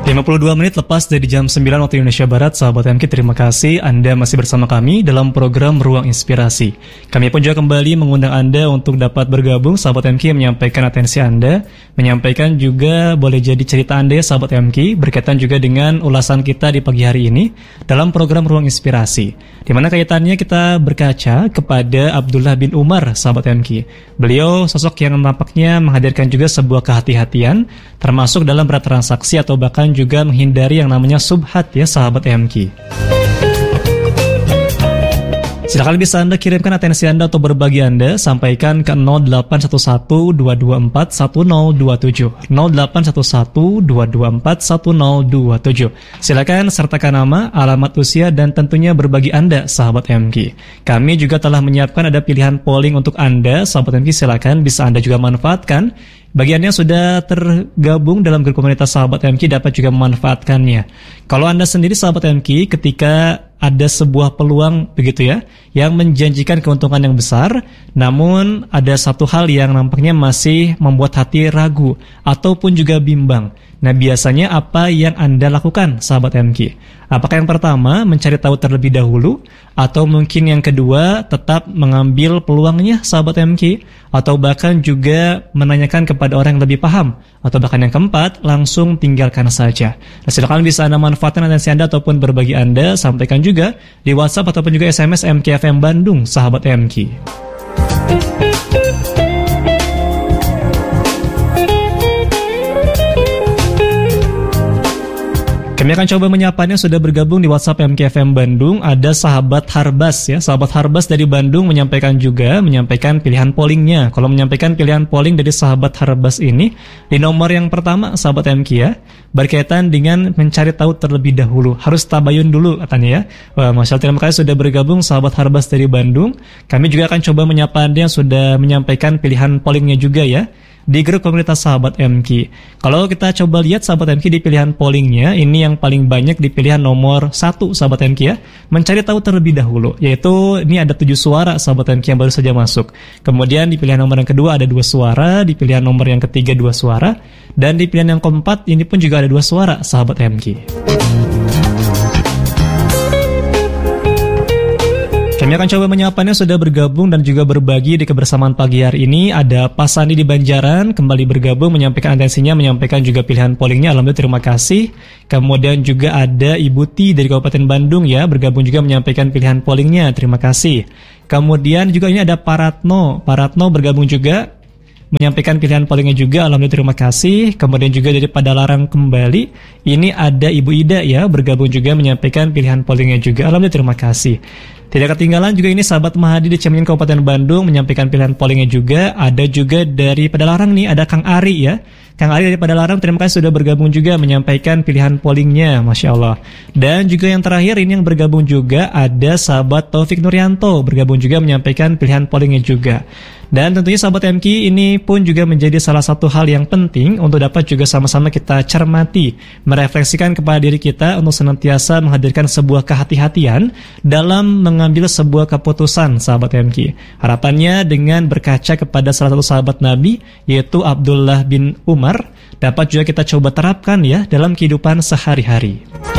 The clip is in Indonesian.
52 menit lepas dari jam 9 waktu Indonesia Barat, sahabat MK, terima kasih Anda masih bersama kami dalam program Ruang Inspirasi. Kami pun juga kembali mengundang Anda untuk dapat bergabung, sahabat MK, menyampaikan atensi Anda, menyampaikan juga boleh jadi cerita Anda ya, sahabat MK, berkaitan juga dengan ulasan kita di pagi hari ini dalam program Ruang Inspirasi, di mana kaitannya kita berkaca kepada Abdullah bin Umar, sahabat MK. Beliau sosok yang nampaknya menghadirkan juga sebuah kehati-hatian, termasuk dalam bertransaksi atau bahkan juga menghindari yang namanya subhat ya, sahabat MK. Silakan bisa Anda kirimkan atensi Anda atau berbagi Anda, sampaikan ke 0811-224-1027 0811-224-1027. Silakan sertakan nama, alamat usia, dan tentunya berbagi Anda, sahabat MK. Kami juga telah menyiapkan ada pilihan polling untuk Anda, sahabat MK. Silakan bisa Anda juga manfaatkan. Bagi Anda yang sudah tergabung dalam grup komunitas sahabat MK dapat juga memanfaatkannya. Kalau Anda sendiri, sahabat MK, ketika ada sebuah peluang begitu ya, yang menjanjikan keuntungan yang besar, namun ada satu hal yang nampaknya masih membuat hati ragu ataupun juga bimbang. Nah, biasanya apa yang Anda lakukan, sahabat MK? Apakah yang pertama mencari tahu terlebih dahulu, atau mungkin yang kedua tetap mengambil peluangnya, sahabat MK, atau bahkan juga menanyakan kepada orang yang lebih paham, atau bahkan yang keempat langsung tinggalkan saja. Nah, silakan bisa Anda manfaatkan atensi Anda ataupun berbagi Anda, sampaikan juga di WhatsApp ataupun juga SMS MKFM Bandung, sahabat MK. Kami akan coba menyapanya, sudah bergabung di WhatsApp MKFM Bandung. Ada sahabat Harbas ya, sahabat Harbas dari Bandung menyampaikan pilihan pollingnya. Kalau menyampaikan pilihan polling dari sahabat Harbas ini di nomor yang pertama, sahabat MK ya, berkaitan dengan mencari tahu terlebih dahulu, harus tabayun dulu katanya ya. Wah, Masya Allah, terima kasih sudah bergabung sahabat Harbas dari Bandung. Kami juga akan coba menyapa Anda yang sudah menyampaikan pilihan pollingnya juga ya di grup komunitas sahabat MK. Kalau kita coba lihat, sahabat MK, di pilihan pollingnya ini yang paling banyak di pilihan nomor 1, sahabat MK ya, mencari tahu terlebih dahulu, yaitu ini ada 7 suara, sahabat MK, yang baru saja masuk. Kemudian di pilihan nomor yang kedua ada 2 suara, di pilihan nomor yang ketiga 2 suara, dan di pilihan yang keempat ini pun juga ada 2 suara, sahabat MK. Kami akan coba menyapanya, sudah bergabung dan juga berbagi di kebersamaan pagi hari ini. Ada Pak Sandi di Banjaran kembali bergabung, menyampaikan atensinya, menyampaikan juga pilihan pollingnya. Alhamdulillah, terima kasih. Kemudian juga ada Ibu Ti dari Kabupaten Bandung ya, bergabung juga menyampaikan pilihan pollingnya. Terima kasih. Kemudian juga ini ada Pak Ratno bergabung juga menyampaikan pilihan pollingnya juga. Alhamdulillah, terima kasih. Kemudian juga dari Padalarang kembali, ini ada Ibu Ida ya, bergabung juga menyampaikan pilihan pollingnya juga. Alhamdulillah, terima kasih. Tidak ketinggalan juga ini sahabat Mahadi di Cimahin Kabupaten Bandung menyampaikan pilihan pollingnya juga. Ada juga dari Padalarang nih, ada Kang Ari ya. Kang Ari dari Padalarang, terima kasih sudah bergabung juga menyampaikan pilihan pollingnya, Masya Allah. Dan juga yang terakhir ini yang bergabung juga ada sahabat Taufik Nuryanto, bergabung juga menyampaikan pilihan pollingnya juga. Dan tentunya sahabat MK, ini pun juga menjadi salah satu hal yang penting untuk dapat juga sama-sama kita cermati, merefleksikan kepada diri kita untuk senantiasa menghadirkan sebuah kehati-hatian dalam mengambil sebuah keputusan, sahabat MK. Harapannya dengan berkaca kepada salah satu sahabat Nabi, yaitu Abdullah bin Umar, dapat juga kita coba terapkan ya dalam kehidupan sehari-hari.